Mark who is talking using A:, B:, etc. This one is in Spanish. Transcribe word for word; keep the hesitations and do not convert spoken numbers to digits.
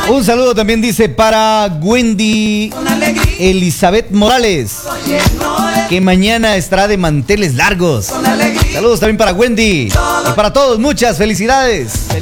A: Un saludo también dice para Wendy Elizabeth Morales, que mañana estará de manteles largos. Saludos también para Wendy y para todos, muchas felicidades.